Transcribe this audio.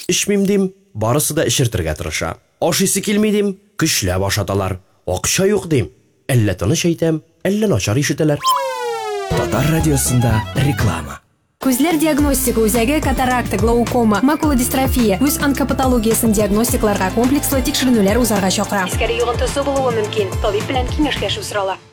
Ичмим дим, барысы да эчертергә тырыша. Ашыйсы килми дим, көчләп ашаталар. Акча юк дим, әллә тыныч әйтәм, әллә начар ишетәләр. Татар радиосында реклама. Күзләр диагностика үзәге катаракта, глаукома, макула дистрофия, үз онкопатологиясын диагностикларга комплекслы тикшеренүләр узарга чакыра. Искәре йогынтысы булуы мөмкин. Табиб белән киңәшләшү сорала.